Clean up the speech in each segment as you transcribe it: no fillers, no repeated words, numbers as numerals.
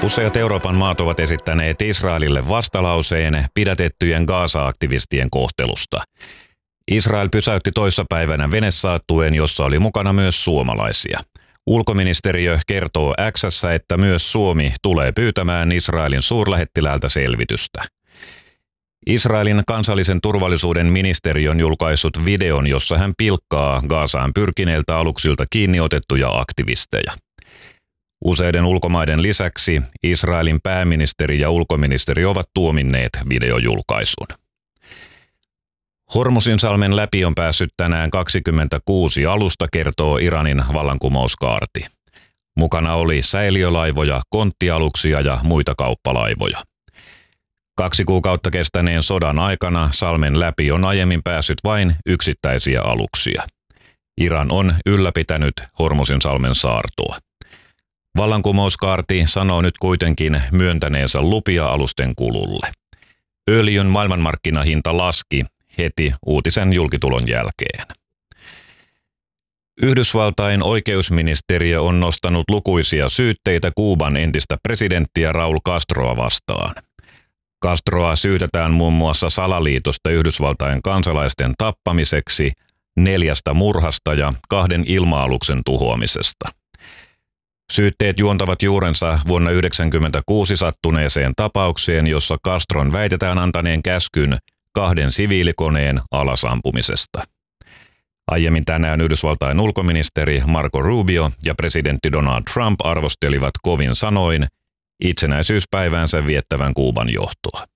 Useat Euroopan maat ovat esittäneet Israelille vastalauseen pidätettyjen Gaza-aktivistien kohtelusta. Israel pysäytti toissapäivänä venesaattuen, jossa oli mukana myös suomalaisia. Ulkoministeriö kertoo X:ssä, että myös Suomi tulee pyytämään Israelin suurlähettiläältä selvitystä. Israelin kansallisen turvallisuuden ministeriö on julkaissut videon, jossa hän pilkkaa Gazaan pyrkineiltä aluksilta kiinni otettuja aktivisteja. Useiden ulkomaiden lisäksi Israelin pääministeri ja ulkoministeri ovat tuominneet videojulkaisun. Hormuzinsalmen läpi on päässyt tänään 26 alusta, kertoo Iranin vallankumouskaarti. Mukana oli säiliölaivoja, konttialuksia ja muita kauppalaivoja. 2 kuukautta kestäneen sodan aikana salmen läpi on aiemmin päässyt vain yksittäisiä aluksia. Iran on ylläpitänyt Hormuzinsalmen saartoa. Vallankumouskaarti sanoo nyt kuitenkin myöntäneensä lupia alusten kululle. Öljyn maailmanmarkkinahinta laski heti uutisen julkitulon jälkeen. Yhdysvaltain oikeusministeriö on nostanut lukuisia syytteitä Kuuban entistä presidenttiä Raúl Castroa vastaan. Castroa syytetään muun muassa salaliitosta Yhdysvaltain kansalaisten tappamiseksi, 4 murhasta ja 2 ilma-aluksen tuhoamisesta. Syytteet juontavat juurensa vuonna 1996 sattuneeseen tapaukseen, jossa Castron väitetään antaneen käskyn 2 siviilikoneen alasampumisesta. Aiemmin tänään Yhdysvaltain ulkoministeri Marco Rubio ja presidentti Donald Trump arvostelivat kovin sanoin itsenäisyyspäiväänsä viettävän Kuuban johtoa.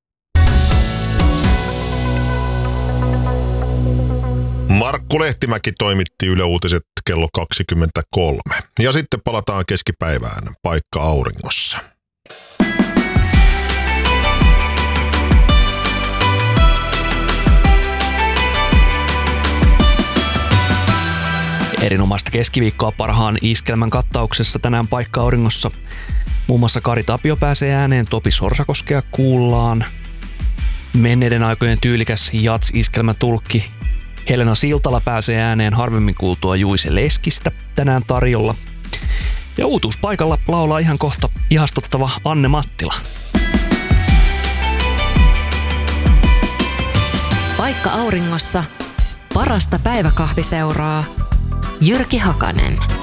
Markku Lehtimäki toimitti Yle Uutiset kello 23. Ja sitten palataan keskipäivään Paikka auringossa. Erinomaista keskiviikkoa parhaan iskelmän kattauksessa tänään Paikka auringossa. Muun muassa Kari Tapio pääsee ääneen, Topi Sorsakoskea kuullaan. Menneiden aikojen tyylikäs jats-iskelmätulkki Helena Siltala pääsee ääneen harvemmin kuultua Juise Leskistä tänään tarjolla. Ja uutuuspaikalla laulaa ihan kohta ihastuttava Anne Mattila. Paikka auringossa. Parasta päiväkahviseuraa. Jyrki Hakanen.